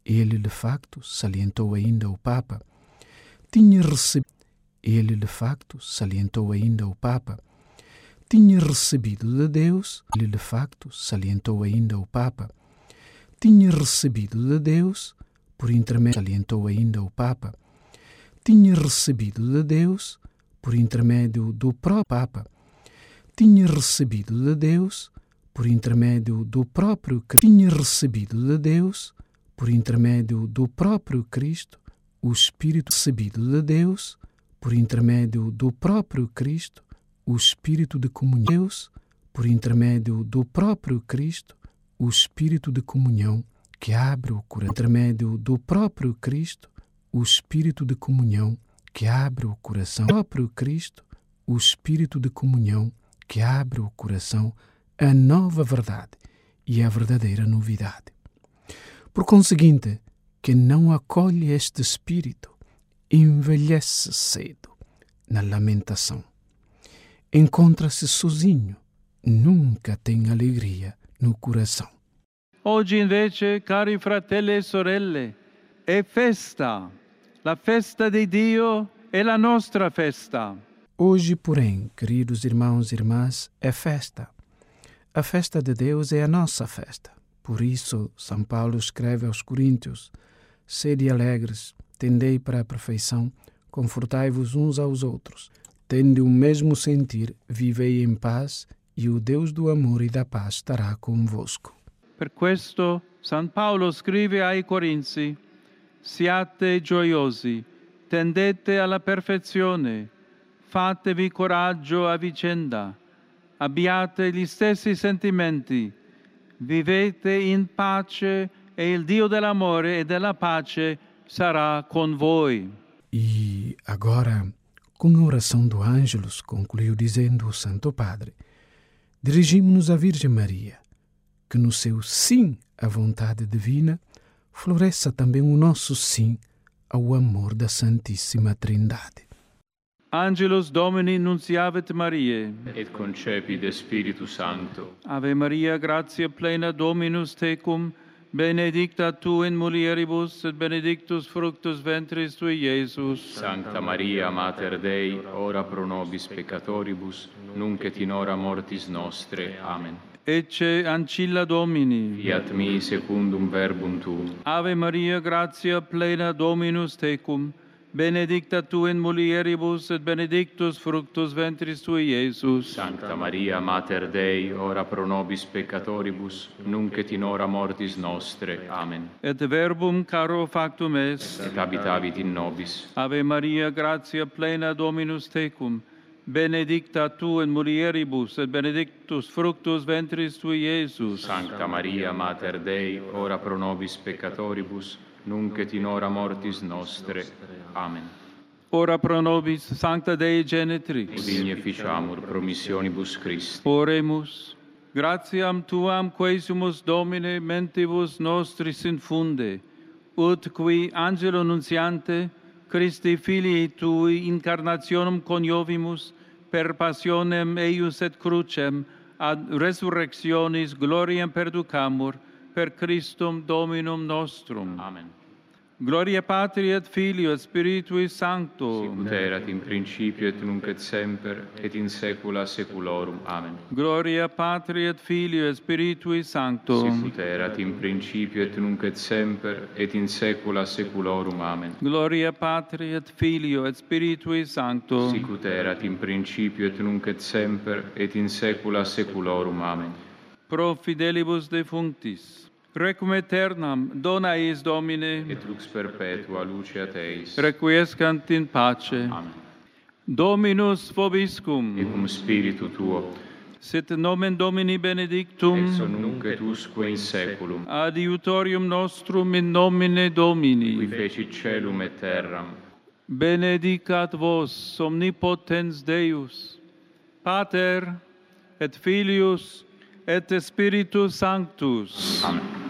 Ele, de facto, salientou ainda o Papa, tinha recebido de Deus, ele de facto salientou ainda o Papa, tinha recebido de Deus, por intermédio do próprio Papa, tinha recebido de Deus, por intermédio do próprio Cristo, o Espírito recebido de Deus, por intermédio do próprio Cristo, o Espírito de comunhão, Deus, por intermédio do próprio Cristo, o Espírito de comunhão que abre o coração, por intermédio do próprio Cristo, o Espírito de comunhão que abre o coração, próprio Cristo, o Espírito de comunhão que abre o coração à nova verdade e à verdadeira novidade. Por conseguinte, quem não acolhe este Espírito envelhece cedo na lamentação. Encontra-se sozinho, nunca tem alegria no coração. Oggi invece, cari fratelli e sorelle, è festa. La festa di Dio è la nostra festa. Hoje, porém, queridos irmãos e irmãs, é festa. A festa de Deus é a nossa festa. Por isso, São Paulo escreve aos Coríntios: sede alegres, tendei para a perfeição, confortai-vos uns aos outros, tende o mesmo sentir, vivei em paz, e o Deus do amor e da paz estará convosco. Per questo San Paolo scrive ai Corinzi: siate gioiosi, tendete alla perfezione, fatevi coraggio a vicenda, abbiate gli stessi sentimenti, vivete in pace e il Dio dell'amore e della pace sarà con voi. E agora, com a oração do Ângelus, concluiu dizendo o Santo Padre: dirigimos-nos à Virgem Maria, que no seu sim à vontade divina floresça também o nosso sim ao amor da Santíssima Trindade. Angelus Domini nunciavit Mariae, et concepit Spiritus Sancto. Ave Maria, gratia plena Dominus tecum, benedicta tu in mulieribus, et benedictus fructus ventris tui, Iesus. Sancta Maria, Mater Dei, ora pro nobis peccatoribus, nunc et in hora mortis nostre. Amen. Ecce ancilla Domini. Fiat mi secundum verbum tuum. Ave Maria, gratia plena Dominus tecum, benedicta tu in mulieribus, et benedictus fructus ventris tui, Iesus. Sancta Maria, Mater Dei, ora pro nobis peccatoribus, nunc et in hora mortis nostre. Amen. Et verbum caro factum est. Et habitavit in nobis. Ave Maria, gratia plena Dominus tecum, benedicta tu in mulieribus, et benedictus fructus ventris tui, Iesus. Sancta Maria, Mater Dei, ora pro nobis peccatoribus, nunc et in hora mortis nostre. Amen. Ora pro nobis, Sancta Dei Genitrix. Udini efficiamur promissionibus Christi. Oremus. Gratiam tuam quaesimus Domine mentibus nostris infunde, ut qui angelo nuntiante Christi filii tui incarnationem coniovimus per passionem eius et crucem ad resurrectionis gloriam perducamur per Christum Dominum nostrum. Amen. Gloria Patri et Filio et Spiritui Sancto. Sicut erat in principio et nunc et semper et in saecula saeculorum. Amen. Gloria Patri et Filio et Spiritui Sancto. Sicut erat in principio et nunc et semper et in saecula saeculorum. Amen. Gloria Patri et Filio et Spiritui Sancto. Sicut erat in principio et nunc et semper et in saecula saeculorum. Amen. Pro fidelibus defunctis, requiem aeternam dona eis Domine, Et lux perpetua luceat eis. requiescant in pace. Amen. Dominus vobiscum, Et cum spiritu tuo, sit nomen Domini benedictum, ex hoc nunc et usque in saeculum, adiutorium nostrum in nomine qui Domini. fecit caelum et terram. Benedicat vos omnipotens Deus, Pater et Filius et Spiritus Sanctus. Amen.